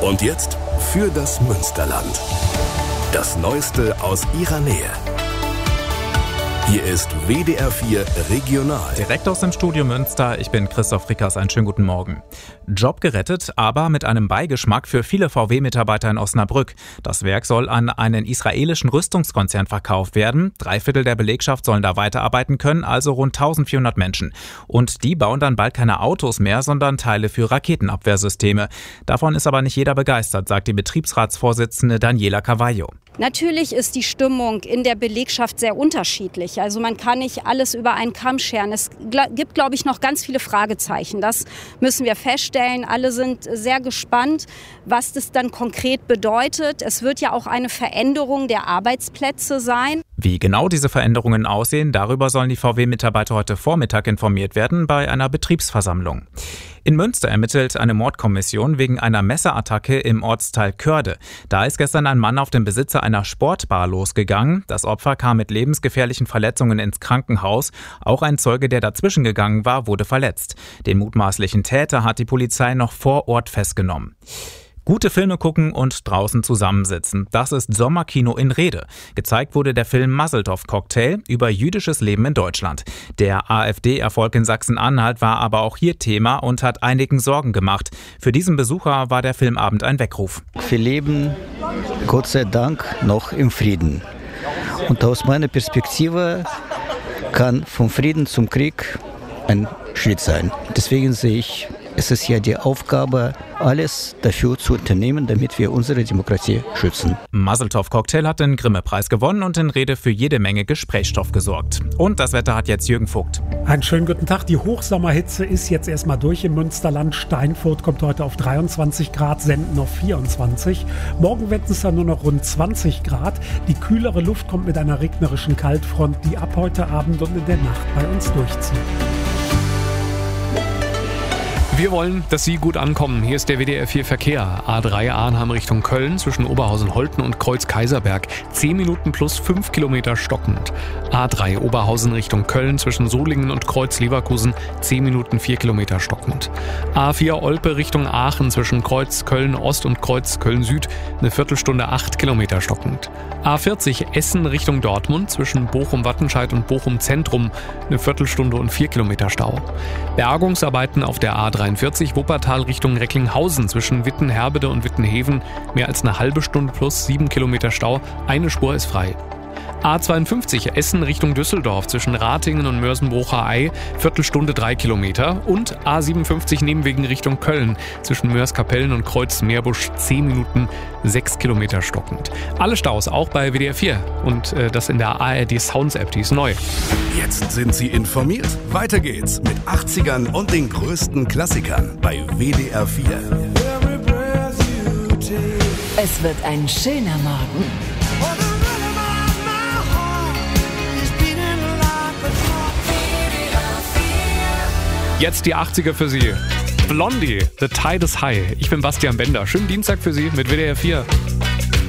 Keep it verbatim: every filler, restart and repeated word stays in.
Und jetzt für das Münsterland. Das Neueste aus ihrer Nähe. Hier ist W D R vier Regional. Direkt aus dem Studio Münster, ich bin Christoph Rickers, einen schönen guten Morgen. Job gerettet, aber mit einem Beigeschmack für viele V W-Mitarbeiter in Osnabrück. Das Werk soll an einen israelischen Rüstungskonzern verkauft werden. Drei Viertel der Belegschaft sollen da weiterarbeiten können, also rund eintausendvierhundert Menschen. Und die bauen dann bald keine Autos mehr, sondern Teile für Raketenabwehrsysteme. Davon ist aber nicht jeder begeistert, sagt die Betriebsratsvorsitzende Daniela Cavallo. Natürlich ist die Stimmung in der Belegschaft sehr unterschiedlich. Also man kann nicht alles über einen Kamm scheren. Es gibt, glaube ich, noch ganz viele Fragezeichen. Das müssen wir feststellen. Alle sind sehr gespannt, was das dann konkret bedeutet. Es wird ja auch eine Veränderung der Arbeitsplätze sein. Wie genau diese Veränderungen aussehen, darüber sollen die V W-Mitarbeiter heute Vormittag informiert werden bei einer Betriebsversammlung. In Münster ermittelt eine Mordkommission wegen einer Messerattacke im Ortsteil Körde. Da ist gestern ein Mann auf den Besitzer einer Sportbar losgegangen. Das Opfer kam mit lebensgefährlichen Verletzungen ins Krankenhaus. Auch ein Zeuge, der dazwischen gegangen war, wurde verletzt. Den mutmaßlichen Täter hat die Polizei noch vor Ort festgenommen. Gute Filme gucken und draußen zusammensitzen. Das ist Sommerkino in Rede. Gezeigt wurde der Film Masseltoff-Cocktail über jüdisches Leben in Deutschland. Der AfD-Erfolg in Sachsen-Anhalt war aber auch hier Thema und hat einigen Sorgen gemacht. Für diesen Besucher war der Filmabend ein Weckruf. Wir leben, Gott sei Dank, noch im Frieden. Und aus meiner Perspektive kann vom Frieden zum Krieg ein Schritt sein. Deswegen sehe ich, es ist ja die Aufgabe, alles dafür zu unternehmen, damit wir unsere Demokratie schützen. Masseltoff-Cocktail hat den Grimme-Preis gewonnen und in Rede für jede Menge Gesprächsstoff gesorgt. Und das Wetter hat jetzt Jürgen Vogt. Einen schönen guten Tag. Die Hochsommerhitze ist jetzt erstmal durch im Münsterland. Steinfurt kommt heute auf dreiundzwanzig Grad, Senden auf vierundzwanzig. Morgen werden es dann nur noch rund zwanzig Grad. Die kühlere Luft kommt mit einer regnerischen Kaltfront, die ab heute Abend und in der Nacht bei uns durchzieht. Wir wollen, dass Sie gut ankommen. Hier ist der W D R vier Verkehr. A drei Arnhem Richtung Köln zwischen Oberhausen-Holten und Kreuz-Kaiserberg. zehn Minuten plus fünf Kilometer stockend. A drei Oberhausen Richtung Köln zwischen Solingen und Kreuz-Leverkusen. zehn Minuten vier Kilometer stockend. A vier Olpe Richtung Aachen zwischen Kreuz Köln-Ost und Kreuz Köln-Süd. Eine Viertelstunde acht Kilometer stockend. A vierzig Essen Richtung Dortmund zwischen Bochum-Wattenscheid und Bochum-Zentrum. Eine Viertelstunde und vier Kilometer Stau. Bergungsarbeiten auf der A dreiundvierzig Wuppertal Richtung Recklinghausen zwischen Wittenherbede und Wittenheven. Mehr als eine halbe Stunde plus sieben Kilometer Stau. Eine Spur ist frei. A zweiundfünfzig Essen Richtung Düsseldorf zwischen Ratingen und Mörsenbrucher-Ei, Viertelstunde drei Kilometer. Und A siebenundfünfzig Nebenwegen Richtung Köln zwischen Mörs-Kapellen und Kreuz-Meerbusch zehn Minuten, sechs Kilometer stockend. Alle Staus auch bei W D R vier und äh, das in der A R D Sounds App, die ist neu. Jetzt sind Sie informiert. Weiter geht's mit achtzigern und den größten Klassikern bei W D R vier. Es wird ein schöner Morgen. Jetzt die achtziger für Sie. Blondie, The Tide is High. Ich bin Bastian Bender. Schönen Dienstag für Sie mit W D R vier.